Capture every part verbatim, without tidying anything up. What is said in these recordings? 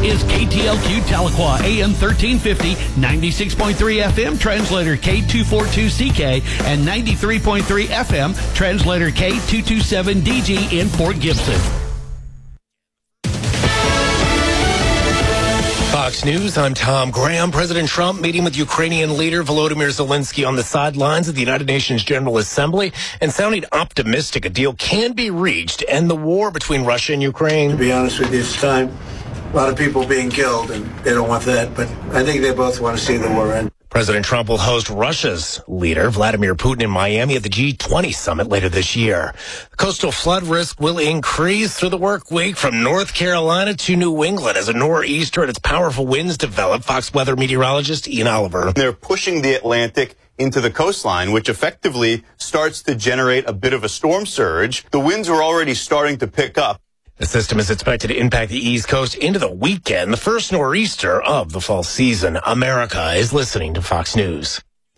is K T L Q Tahlequah, A M thirteen fifty, ninety-six point three F M, translator K two forty-two C K, and ninety-three point three F M, translator K two twenty-seven D G in Fort Gibson. Fox News, I'm Tom Graham. President Trump meeting with Ukrainian leader Volodymyr Zelensky on the sidelines of the United Nations General Assembly and sounding optimistic a deal can be reached to end the war between Russia and Ukraine. To be honest with you, it's time. A lot of people being killed, and they don't want that, but I think they both want to see the war end. President Trump will host Russia's leader, Vladimir Putin, in Miami at the G twenty summit later this year. The coastal flood risk will increase through the work week from North Carolina to New England as a nor'easter and its powerful winds develop. Fox weather meteorologist Ian Oliver. They're pushing the Atlantic into the coastline, which effectively starts to generate a bit of a storm surge. The winds are already starting to pick up. The system is expected to impact the East Coast into the weekend, the first nor'easter of the fall season. America is listening to Fox News.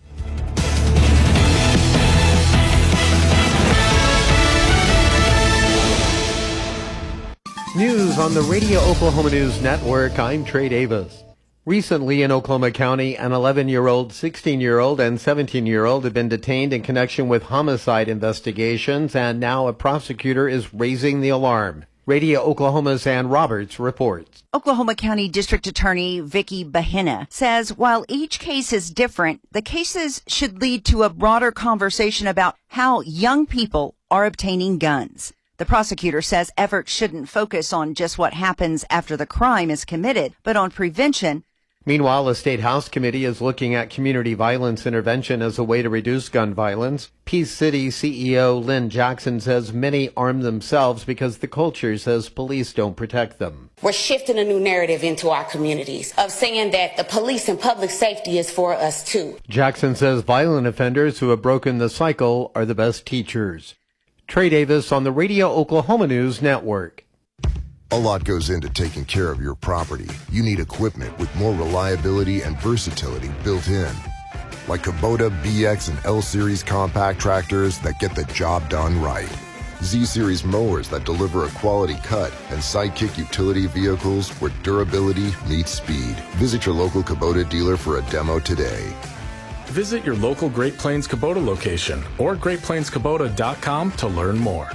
News on the Radio Oklahoma News Network. I'm Trey Davis. Recently in Oklahoma County, an eleven-year-old, sixteen-year-old, and seventeen-year-old have been detained in connection with homicide investigations, and now a prosecutor is raising the alarm. Radio Oklahoma's Ann Roberts reports. Oklahoma County District Attorney Vicky Bahena says while each case is different, the cases should lead to a broader conversation about how young people are obtaining guns. The prosecutor says efforts shouldn't focus on just what happens after the crime is committed, but on prevention. Meanwhile, a state house committee is looking at community violence intervention as a way to reduce gun violence. Peace City C E O Lynn Jackson says many arm themselves because the culture says police don't protect them. We're shifting a new narrative into our communities of saying that the police and public safety is for us too. Jackson says violent offenders who have broken the cycle are the best teachers. Trey Davis on the Radio Oklahoma News Network. A lot goes into taking care of your property. You need equipment with more reliability and versatility built in. Like Kubota B X and L-Series compact tractors that get the job done right. Z-Series mowers that deliver a quality cut, and Sidekick utility vehicles where durability meets speed. Visit your local Kubota dealer for a demo today. Visit your local Great Plains Kubota location or great plains kubota dot com to learn more.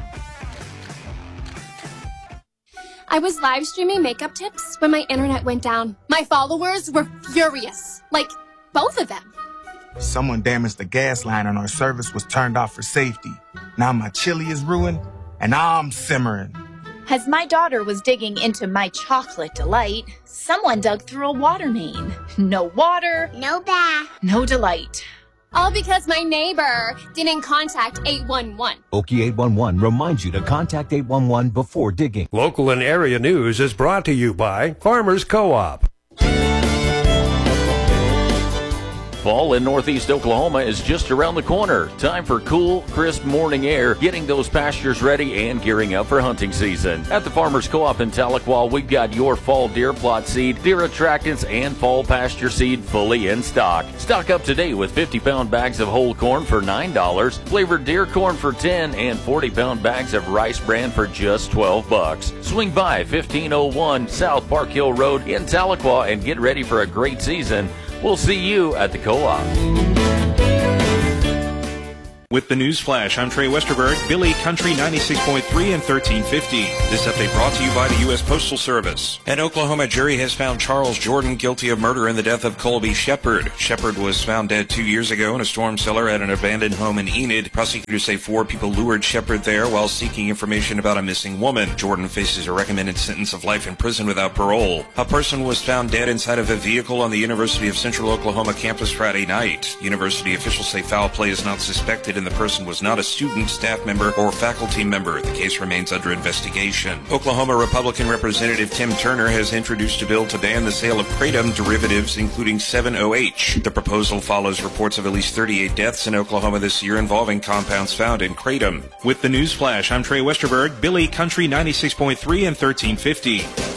I was live streaming makeup tips when my internet went down. My followers were furious. Like, both of them. Someone damaged the gas line and our service was turned off for safety. Now my chili is ruined and I'm simmering. As my daughter was digging into my chocolate delight, someone dug through a water main. No water. No bath. No delight. All because my neighbor didn't contact eight one one. Okie eight one one reminds you to contact eight one one before digging. Local and area news is brought to you by Farmers Co-op. Fall in Northeast Oklahoma is just around the corner. Time for cool, crisp morning air, getting those pastures ready and gearing up for hunting season. At the Farmers Co-op in Tahlequah, we've got your fall deer plot seed, deer attractants, and fall pasture seed fully in stock. Stock up today with fifty-pound bags of whole corn for nine dollars, flavored deer corn for ten dollars, and forty-pound bags of rice bran for just twelve bucks. Swing by fifteen oh one South Park Hill Road in Tahlequah and get ready for a great season. We'll see you at the co-op. With the News Flash, I'm Trey Westerberg, Billy Country ninety-six point three and thirteen fifty. This update brought to you by the U S Postal Service. An Oklahoma jury has found Charles Jordan guilty of murder in the death of Colby Shepard. Shepard was found dead two years ago in a storm cellar at an abandoned home in Enid. Prosecutors say four people lured Shepard there while seeking information about a missing woman. Jordan faces a recommended sentence of life in prison without parole. A person was found dead inside of a vehicle on the University of Central Oklahoma campus Friday night. University officials say foul play is not suspected and the person was not a student, staff member, or faculty member. The case remains under investigation. Oklahoma Republican Representative Tim Turner has introduced a bill to ban the sale of kratom derivatives, including seven O H. The proposal follows reports of at least thirty-eight deaths in Oklahoma this year involving compounds found in kratom. With the News Flash, I'm Trey Westerberg, Billy Country ninety-six point three and thirteen fifty.